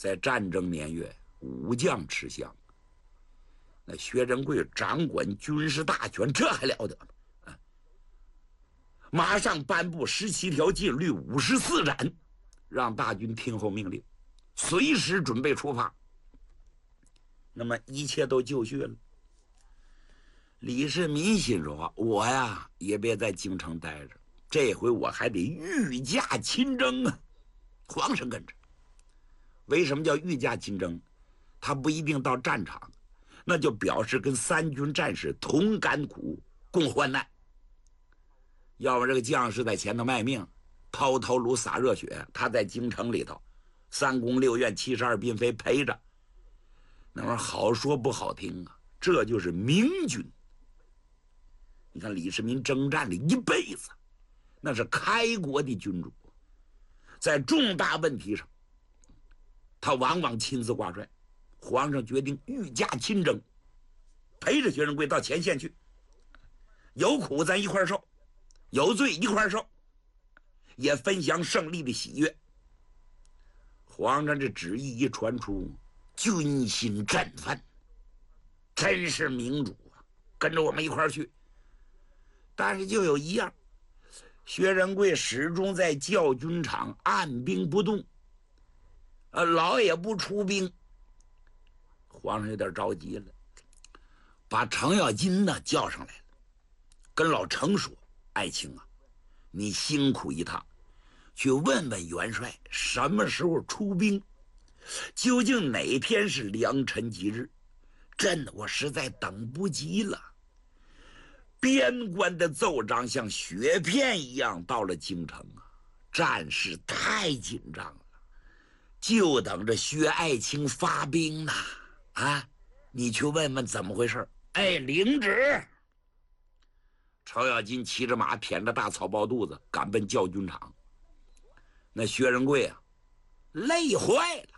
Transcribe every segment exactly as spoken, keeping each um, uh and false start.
在战争年月，武将吃香。那薛仁贵掌管军事大权，这还了得吗？啊！马上颁布十七条禁律，五十四斩，让大军听候命令，随时准备出发。那么一切都就绪了。李世民心说：“我呀，也别在京城待着，这回我还得御驾亲征啊！”皇上跟着。为什么叫御驾亲征？他不一定到战场，那就表示跟三军战士同甘苦、共患难。要么这个将士在前头卖命，抛头颅洒热血，他在京城里头，三宫六院七十二嫔妃陪着，那玩意儿好说不好听啊，这就是明君。你看李世民征战了一辈子，那是开国的君主，在重大问题上，他往往亲自挂帅。皇上决定御驾亲征，陪着薛仁贵到前线去，有苦咱一块受，有罪一块受，也分享胜利的喜悦。皇上这旨意一传出，军心振奋，真是明主啊！跟着我们一块去。但是就有一样，薛仁贵始终在教军场按兵不动，呃，老也不出兵。皇上有点着急了，把程咬金呢叫上来了，跟老程说：“爱卿啊，你辛苦一趟，去问问元帅什么时候出兵，究竟哪天是良辰吉日？朕我实在等不及了。边关的奏章像雪片一样到了京城啊，战事太紧张了，就等着薛爱卿发兵呢。啊，你去问问怎么回事。”哎，领旨。程咬金骑着马，腆着大草包肚子，赶奔教军场。那薛仁贵啊，累坏了。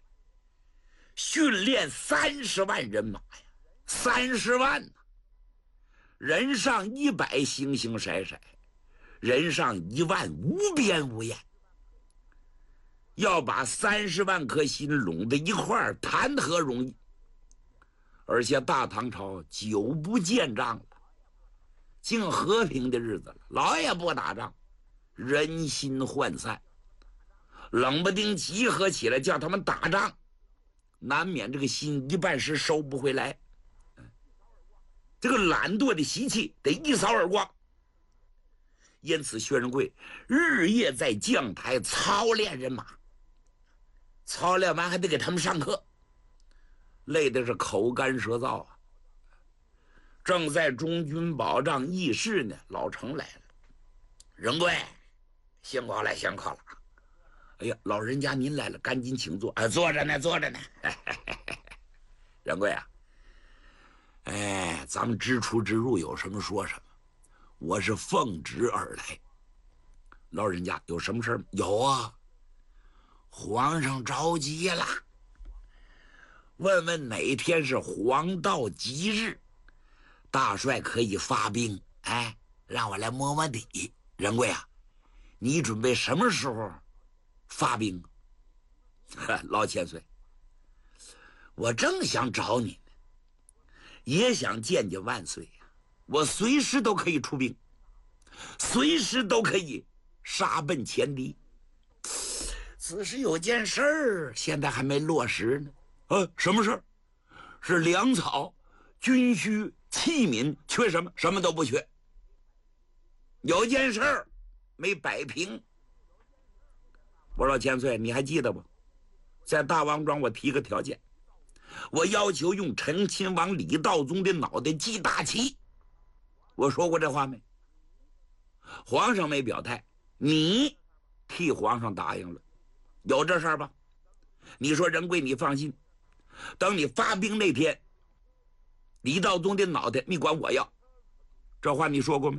训练三十万人马呀，三十万呢、啊，人上一百，形形色色，人上一万，无边无沿。要把三十万颗心拢在一块儿，谈何容易？而且大唐朝久不见仗了，竟和平的日子了，老也不打仗，人心涣散，冷不丁集合起来叫他们打仗，难免这个心一半时收不回来，这个懒惰的习气得一扫而光。因此薛仁贵日夜在将台操练人马，操练完还得给他们上课，累的是口干舌燥啊。正在中军保障议事呢，老程来了。仁贵，辛苦了，辛苦了。哎呀，老人家您来了，赶紧请坐。哎，坐着呢，坐着呢。仁贵啊，哎，咱们知出之入，有什么说什么。我是奉旨而来。老人家有什么事？有啊，皇上着急了，问问哪天是黄道吉日，大帅可以发兵。哎，让我来摸摸底。仁贵啊，你准备什么时候发兵？老千岁，我正想找你呢，也想见见万岁呀。我随时都可以出兵，随时都可以杀奔前敌。只是有件事儿现在还没落实呢。呃，什么事儿？是粮草、军需、器皿缺什么？什么都不缺。有件事儿没摆平。我说千岁，你还记得不？在大王庄我提个条件，我要求用陈亲王李道宗的脑袋记大旗。我说过这话没？皇上没表态，你替皇上答应了，有这事儿吧？你说仁贵，你放心，等你发兵那天，李道宗的脑袋你管我要。这话你说过没？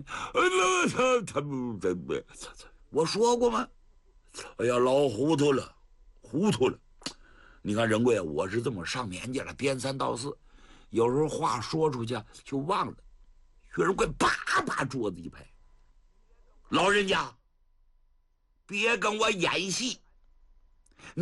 我说过吗？哎呀，老糊涂了，糊涂了。你看仁贵，我是这么上年纪了，颠三倒四，有时候话说出去就忘了。薛仁贵啪把桌子一拍，老人家别跟我演戏，